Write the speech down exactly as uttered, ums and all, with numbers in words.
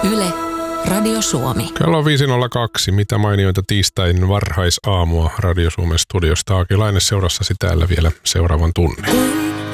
Yle, Radio Suomi. Kello on viisi nolla kaksi. Mitä mainioita tiistain varhaisaamua Radio Suomen studiosta. Aki Laine seurassasi täällä vielä seuraavan tunnin.